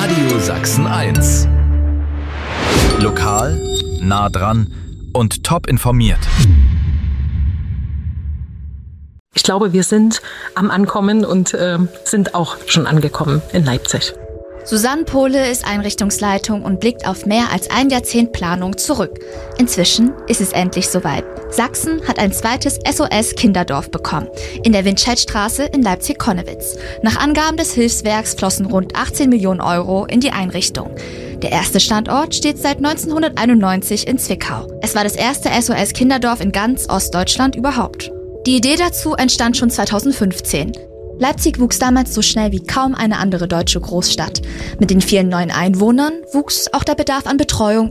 Radio Sachsen 1. Lokal, nah dran und top informiert. Ich glaube, wir sind am Ankommen und sind auch schon angekommen in Leipzig. Susanne Pohle ist Einrichtungsleitung und blickt auf mehr als ein Jahrzehnt Planung zurück. Inzwischen ist es endlich soweit. Sachsen hat ein zweites SOS-Kinderdorf bekommen, in der Windscheidstraße in Leipzig-Konnewitz. Nach Angaben des Hilfswerks flossen rund 18 Millionen Euro in die Einrichtung. Der erste Standort steht seit 1991 in Zwickau. Es war das erste SOS-Kinderdorf in ganz Ostdeutschland überhaupt. Die Idee dazu entstand schon 2015. Leipzig wuchs damals so schnell wie kaum eine andere deutsche Großstadt. Mit den vielen neuen Einwohnern wuchs auch der Bedarf an Betreuung